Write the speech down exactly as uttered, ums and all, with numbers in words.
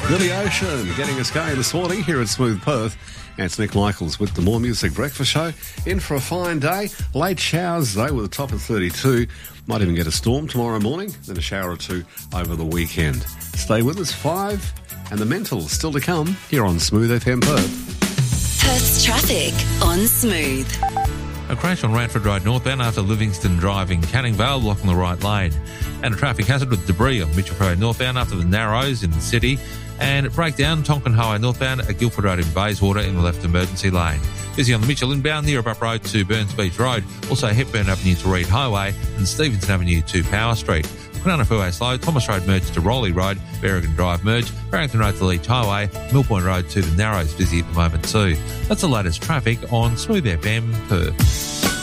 Billy Ocean getting us going this morning here at Smooth Perth. And it's Nick Michaels with the More Music Breakfast Show. In for a fine day. Late showers, though, with a top of thirty-two. Might even get a storm tomorrow morning, then a shower or two over the weekend. Stay with us, five, and the mental still to come here on Smooth F M Perth. Perth's traffic on Smooth. A crash on Radford Road northbound after Livingston Drive in Canning Vale blocking the right lane. And a traffic hazard with debris on Mitchell Road northbound after the Narrows in the city. And breakdown Tonkin Highway northbound at Guildford Road in Bayswater in the left emergency lane. Busy on the Mitchell inbound near Up Road to Burns Beach Road. Also Hepburn Avenue to Reed Highway and Stevenson Avenue to Power Street. Kwinana Freeway slow, Thomas Road merge to Rowley Road, Berrigan Drive merge, Barrington Road to Leach Highway, Millpoint Road to the Narrows busy at the moment too. That's the latest traffic on Smooth F M Perth.